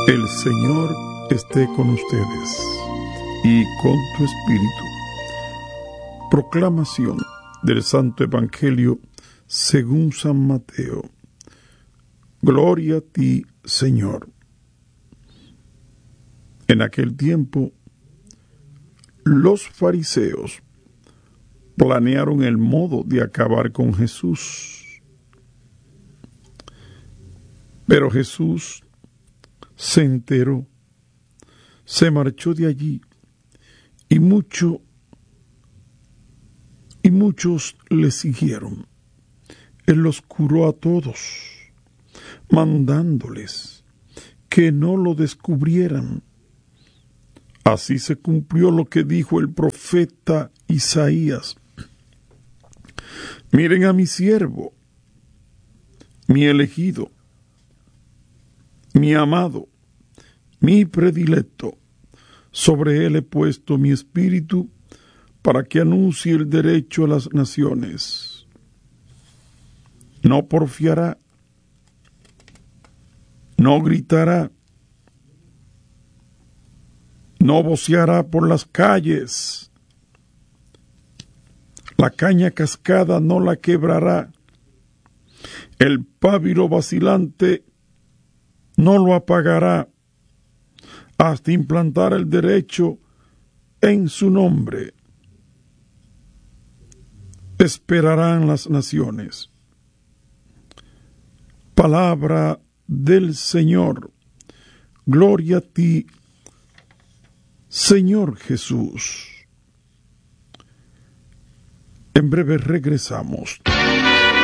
El Señor esté con ustedes y con tu espíritu. Proclamación del Santo Evangelio según San Mateo. Gloria a ti, Señor. En aquel tiempo, los fariseos planearon el modo de acabar con Jesús. Pero Jesús se enteró, se marchó de allí y muchos le siguieron. Él los curó a todos, mandándoles que no lo descubrieran. Así se cumplió lo que dijo el profeta Isaías. Miren a mi siervo, mi elegido, mi amado, mi predilecto. Sobre él he puesto mi espíritu para que anuncie el derecho a las naciones. No porfiará, no gritará, no voceará por las calles. La caña cascada no la quebrará. El pábilo vacilante no lo apagará, hasta implantar el derecho en su nombre. Esperarán las naciones. Palabra del Señor. Gloria a ti, Señor Jesús. En breve regresamos.